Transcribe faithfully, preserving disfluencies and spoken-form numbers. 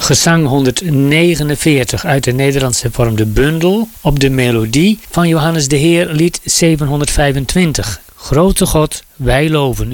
Gezang honderdnegenenveertig uit de Nederlands hervormde bundel op de melodie van Johannes de Heer, lied zevenhonderdvijfentwintig. Grote God, wij loven